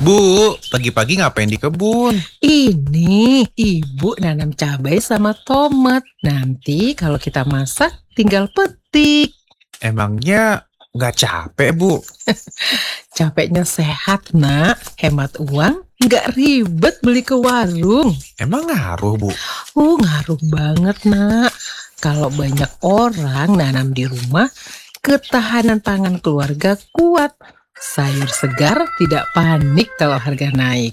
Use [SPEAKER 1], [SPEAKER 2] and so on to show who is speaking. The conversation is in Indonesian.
[SPEAKER 1] Bu, pagi-pagi ngapain di kebun?
[SPEAKER 2] Ini ibu nanam cabai sama tomat. Nanti kalau kita masak tinggal petik.
[SPEAKER 1] Emangnya nggak capek, Bu?
[SPEAKER 2] Capeknya sehat, Nak. Hemat uang, nggak ribet beli ke warung.
[SPEAKER 1] Emang ngaruh, Bu?
[SPEAKER 2] Ngaruh banget, Nak. Kalau banyak orang nanam di rumah, ketahanan pangan keluarga kuat. Sayur segar tidak panik kalau harga naik.